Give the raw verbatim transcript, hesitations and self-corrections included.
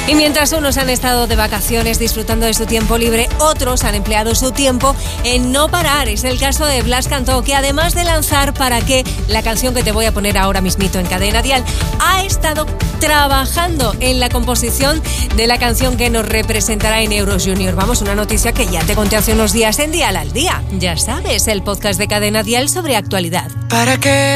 Y mientras unos han estado de vacaciones disfrutando de su tiempo libre, otros han empleado su tiempo en no parar. Es el caso de Blas Cantó, que además de lanzar Para qué, la canción que te voy a poner ahora mismito en Cadena Dial, ha estado trabajando en la composición de la canción que nos representará en Euros Junior. Vamos, una noticia que ya te conté hace unos días en Dial al Día. Ya sabes, el podcast de Cadena Dial sobre actualidad. ¿Para qué